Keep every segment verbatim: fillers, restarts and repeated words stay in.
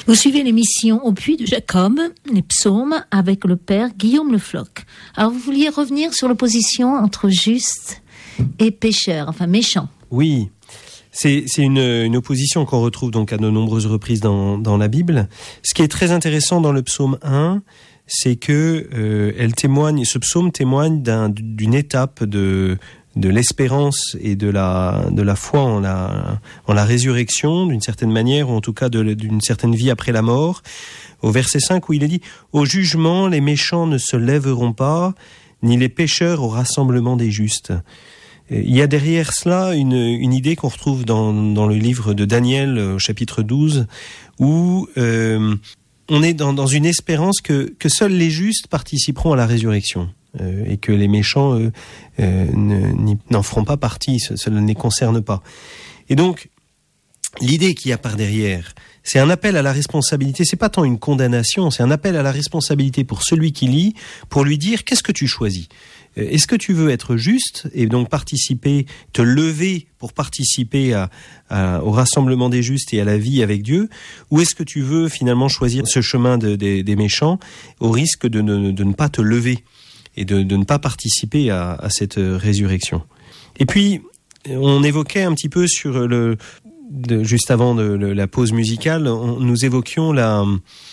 Vous suivez l'émission Au Puits de Jacob, les psaumes, avec le père Guillaume Le Floch. Alors, vous vouliez revenir sur l'opposition entre juste et pécheur, enfin méchant. Oui, c'est, c'est une, une opposition qu'on retrouve donc à de nombreuses reprises dans, dans la Bible. Ce qui est très intéressant dans le psaume un, c'est que euh, elle témoigne, ce psaume témoigne d'un, d'une étape de... de l'espérance et de la de la foi en la en la résurrection d'une certaine manière, ou en tout cas de, d'une certaine vie après la mort, au verset cinq où il est dit: au jugement les méchants ne se lèveront pas, ni les pécheurs au rassemblement des justes. Il y a derrière cela une une idée qu'on retrouve dans dans le livre de Daniel au chapitre douze, où euh, on est dans dans une espérance que que seuls les justes participeront à la résurrection. Euh, et que les méchants euh, euh, ne, n'en feront pas partie, cela ne les concerne pas. Et donc, l'idée qu'il y a par derrière, c'est un appel à la responsabilité, c'est pas tant une condamnation, c'est un appel à la responsabilité pour celui qui lit, pour lui dire: qu'est-ce que tu choisis ? Est-ce que tu veux être juste et donc participer, te lever pour participer à, à, au rassemblement des justes et à la vie avec Dieu, ou est-ce que tu veux finalement choisir ce chemin de, de, des méchants au risque de ne, de ne pas te lever et de, de ne pas participer à, à cette résurrection. Et puis, on évoquait un petit peu sur le, de, juste avant de, de la pause musicale, on, nous évoquions la,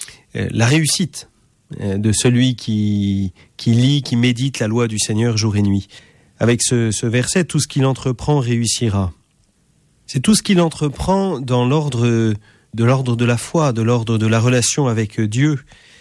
la réussite de celui qui, qui lit, qui médite la loi du Seigneur jour et nuit. Avec ce, ce verset, tout ce qu'il entreprend réussira. C'est tout ce qu'il entreprend dans l'ordre de l'ordre de la foi, de l'ordre de la relation avec Dieu.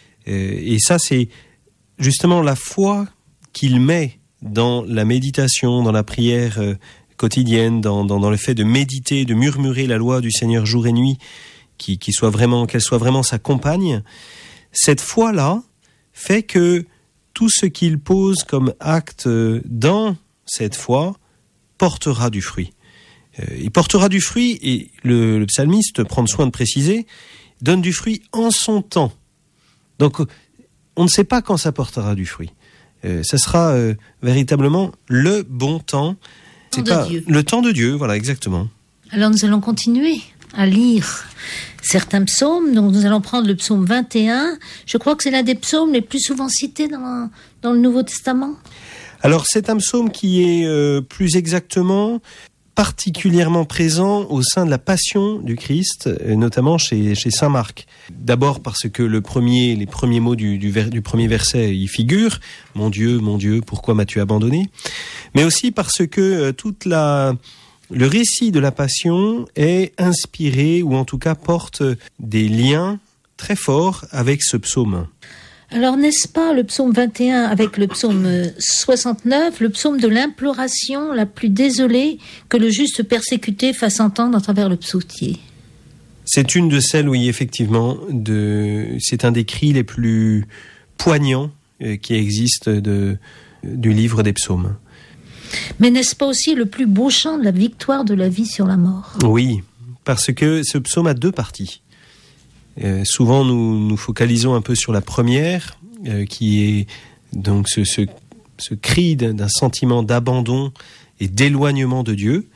Et ça, c'est justement la foi qu'il met dans la méditation, dans la prière euh, quotidienne, dans, dans, dans le fait de méditer, de murmurer la loi du Seigneur jour et nuit, qui, qui soit vraiment, qu'elle soit vraiment sa compagne. Cette foi-là fait que tout ce qu'il pose comme acte dans cette foi portera du fruit. Euh, il portera du fruit, et le, le psalmiste, prend soin de préciser, donne du fruit en son temps. Donc, on ne sait pas quand ça portera du fruit. Euh, ça sera euh, véritablement le bon temps. C'est pas de Dieu. Le temps de Dieu, voilà, exactement. Alors nous allons continuer à lire certains psaumes. Donc nous allons prendre le psaume vingt et un. Je crois que c'est l'un des psaumes les plus souvent cités dans, dans le Nouveau Testament. Alors c'est un psaume qui est euh, plus exactement particulièrement présent au sein de la Passion du Christ, notamment chez, chez saint Marc. D'abord parce que le premier, les premiers mots du, du, ver, du premier verset y figurent. « Mon Dieu, mon Dieu, pourquoi m'as-tu abandonné ?» Mais aussi parce que euh, toute la, le récit de la Passion est inspiré, ou en tout cas porte des liens très forts avec ce psaume. Alors, n'est-ce pas le psaume vingt et un avec le psaume soixante-neuf, le psaume de l'imploration la plus désolée que le juste persécuté fasse entendre à travers le psautier? C'est une de celles, oui, effectivement, de, c'est un des cris les plus poignants euh, qui existent de, du livre des psaumes. Mais n'est-ce pas aussi le plus beau chant de la victoire de la vie sur la mort? Oui, parce que ce psaume a deux parties. Euh, souvent, nous nous focalisons un peu sur la première, euh, qui est donc ce, ce, ce cri d'un, d'un sentiment d'abandon et d'éloignement de Dieu.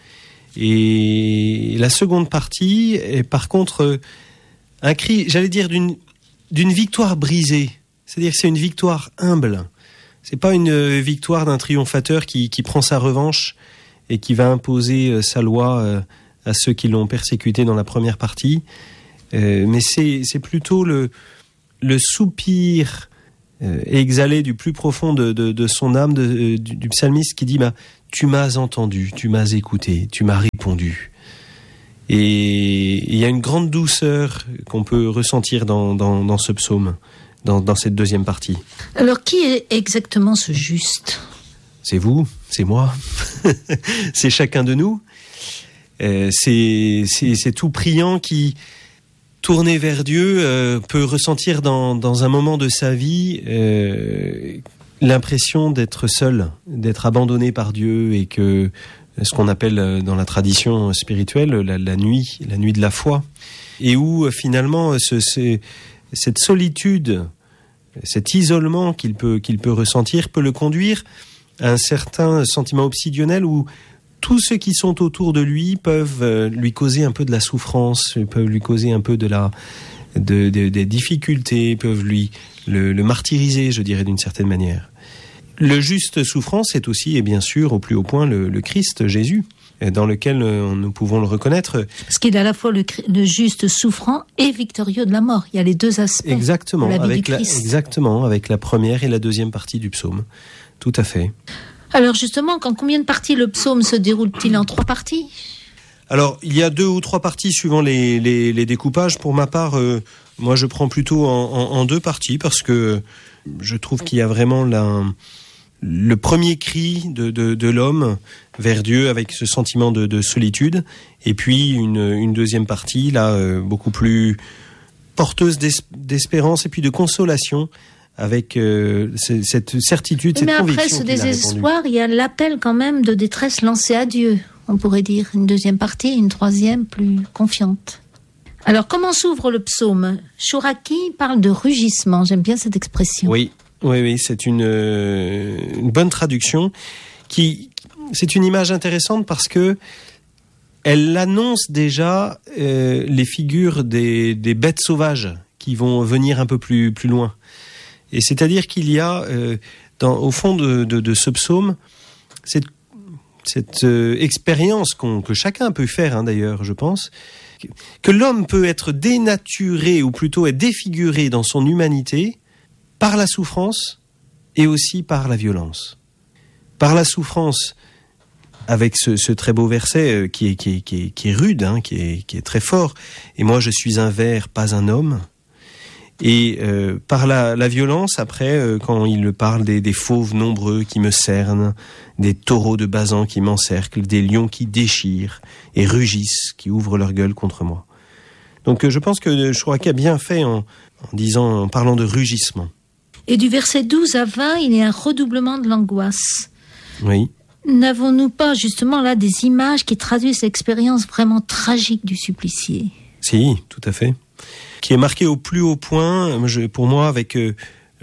Et la seconde partie est par contre un cri, j'allais dire, d'une, d'une victoire brisée. C'est-à-dire que c'est une victoire humble. C'est pas une victoire d'un triomphateur qui, qui prend sa revanche et qui va imposer sa loi à ceux qui l'ont persécuté dans la première partie. Euh, mais c'est, c'est plutôt le, le soupir euh, exhalé du plus profond de, de, de son âme, de, du, du psalmiste qui dit bah, « Tu m'as entendu, tu m'as écouté, tu m'as répondu ». Et il y a une grande douceur qu'on peut ressentir dans, dans, dans ce psaume, dans, dans cette deuxième partie. Alors, qui est exactement ce juste ? C'est vous, c'est moi, c'est chacun de nous. Euh, c'est, c'est, c'est tout priant qui... tourné vers Dieu, euh, peut ressentir dans, dans un moment de sa vie euh, l'impression d'être seul, d'être abandonné par Dieu, et que ce qu'on appelle dans la tradition spirituelle la, la nuit, la nuit de la foi, et où finalement ce, ce, cette solitude, cet isolement qu'il peut, qu'il peut ressentir peut le conduire à un certain sentiment obsidionnel où tous ceux qui sont autour de lui peuvent lui causer un peu de la souffrance, peuvent lui causer un peu de la, de, de, des difficultés, peuvent lui le, le martyriser, je dirais d'une certaine manière. Le juste souffrant, c'est aussi, et bien sûr, au plus haut point, le, le Christ, Jésus, dans lequel nous pouvons le reconnaître. Parce qu'il est à la fois le, le juste souffrant et victorieux de la mort. Il y a les deux aspects. Exactement, de la vie avec du Christ. La, exactement, avec la première et la deuxième partie du psaume. Tout à fait. Alors justement, en combien de parties le psaume se déroule-t-il? En trois parties? Alors, il y a deux ou trois parties suivant les, les, les découpages. Pour ma part, euh, moi, je prends plutôt en, en, en deux parties parce que je trouve qu'il y a vraiment la, le premier cri de, de, de l'homme vers Dieu avec ce sentiment de, de solitude, et puis une, une deuxième partie, là, euh, beaucoup plus porteuse d'espérance et puis de consolation, avec euh, cette certitude, cette Mais conviction. Mais après ce désespoir, il y a l'appel quand même de détresse lancé à Dieu. On pourrait dire une deuxième partie, une troisième plus confiante. Alors, comment s'ouvre le psaume? Chouraki parle de rugissement. J'aime bien cette expression. Oui, oui, oui, c'est une, euh, une bonne traduction. Qui, c'est une image intéressante parce que elle annonce déjà euh, les figures des, des bêtes sauvages qui vont venir un peu plus, plus loin. Et c'est-à-dire qu'il y a, euh, dans, au fond de, de, de ce psaume, cette cette euh, expérience qu'on, que chacun peut faire, hein, d'ailleurs, je pense, que l'homme peut être dénaturé, ou plutôt être défiguré dans son humanité, par la souffrance et aussi par la violence. Par la souffrance, avec ce, ce très beau verset euh, qui, est, qui, est, qui, est, qui est rude, hein, qui, est, qui est très fort, « Et moi je suis un ver, pas un homme ». Et euh, par la, la violence, après, euh, quand il parle des, des fauves nombreux qui me cernent, des taureaux de Basan qui m'encerclent, des lions qui déchirent et rugissent, qui ouvrent leur gueule contre moi. Donc euh, je pense que Chouraki a bien fait en, en disant, en parlant de rugissement. Et du verset douze à vingt, il y a un redoublement de l'angoisse. Oui. N'avons-nous pas justement là des images qui traduisent l'expérience vraiment tragique du supplicié? Si, tout à fait. Qui est marqué au plus haut point, je, pour moi, avec euh,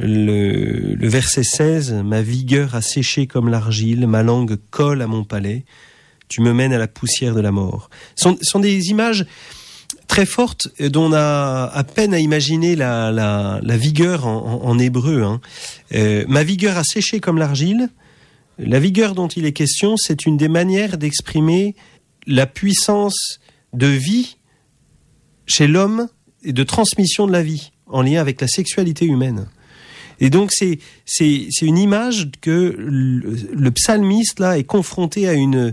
le, le verset seize, « Ma vigueur a séché comme l'argile, ma langue colle à mon palais, tu me mènes à la poussière de la mort. » Ce sont, sont des images très fortes dont on a à peine à imaginer la, la, la vigueur en, en, en hébreu. Hein. Euh, « Ma vigueur a séché comme l'argile », la vigueur dont il est question, c'est une des manières d'exprimer la puissance de vie chez l'homme et de transmission de la vie en lien avec la sexualité humaine. Et donc c'est c'est c'est une image que le, le psalmiste là est confronté à une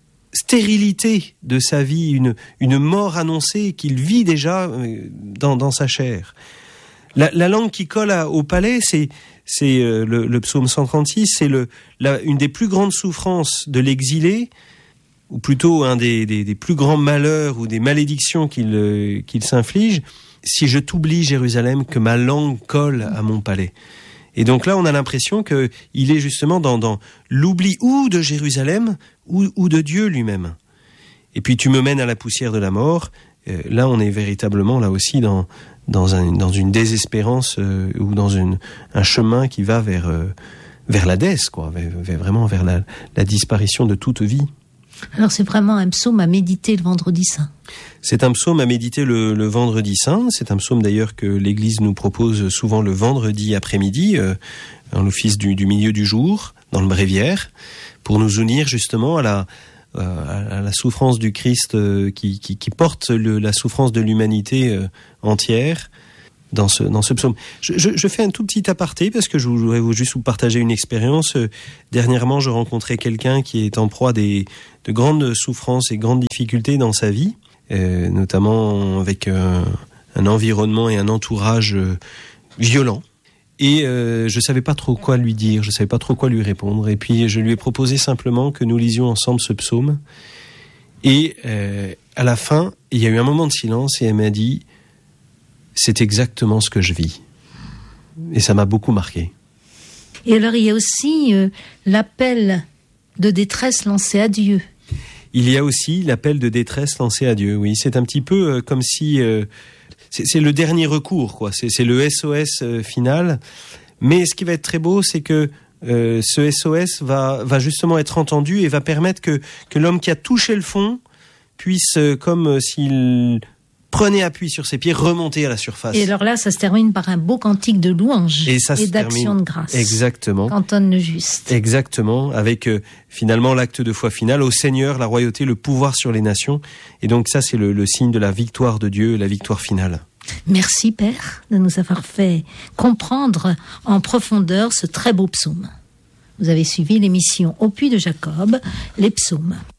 stérilité de sa vie, une une mort annoncée qu'il vit déjà dans dans sa chair. La, la langue qui colle à, au palais, c'est c'est euh, le, le psaume cent trente-six, c'est le la, une des plus grandes souffrances de l'exilé, ou plutôt un des, des, des plus grands malheurs ou des malédictions qu'il, euh, qu'il s'inflige, si je t'oublie, Jérusalem, que ma langue colle à mon palais. Et donc là, on a l'impression qu'il est justement dans, dans l'oubli ou de Jérusalem ou, ou de Dieu lui-même. Et puis tu me mènes à la poussière de la mort. Euh, là, on est véritablement là aussi dans, dans, un, dans une désespérance euh, ou dans une, un chemin qui va vers, euh, vers la dèce, quoi, vers, vers, vraiment vers la, la disparition de toute vie. Alors c'est vraiment un psaume à méditer le vendredi saint. C'est un psaume à méditer le, le vendredi saint. C'est un psaume d'ailleurs que l'Église nous propose souvent le vendredi après-midi, euh, dans l'office du, du milieu du jour, dans le bréviaire, pour nous unir justement à la, euh, à la souffrance du Christ euh, qui, qui, qui porte le, la souffrance de l'humanité euh, entière. Dans ce, dans ce psaume. Je, je, je fais un tout petit aparté parce que je voudrais vous, juste vous partager une expérience. Euh, dernièrement, je rencontrais quelqu'un qui est en proie des, de grandes souffrances et grandes difficultés dans sa vie, euh, notamment avec euh, un environnement et un entourage euh, violent. Et euh, je savais pas trop quoi lui dire, je savais pas trop quoi lui répondre. Et puis je lui ai proposé simplement que nous lisions ensemble ce psaume. Et euh, à la fin, il y a eu un moment de silence et elle m'a dit: c'est exactement ce que je vis. Et ça m'a beaucoup marqué. Et alors, il y a aussi euh, l'appel de détresse lancé à Dieu. Il y a aussi l'appel de détresse lancé à Dieu, oui. C'est un petit peu euh, comme si... Euh, c'est, c'est le dernier recours, quoi. C'est, c'est le S O S euh, final. Mais ce qui va être très beau, c'est que euh, ce S O S va, va justement être entendu et va permettre que, que l'homme qui a touché le fond puisse, euh, comme euh, s'il... prenez appui sur ses pieds, remontez à la surface. Et alors là, ça se termine par un beau cantique de louange et, ça et d'action de grâce. Exactement. Cantonne le juste. Exactement, avec euh, finalement l'acte de foi final, au Seigneur, la royauté, le pouvoir sur les nations. Et donc ça, c'est le, le signe de la victoire de Dieu, la victoire finale. Merci Père de nous avoir fait comprendre en profondeur ce très beau psaume. Vous avez suivi l'émission Au Puits de Jacob, les psaumes.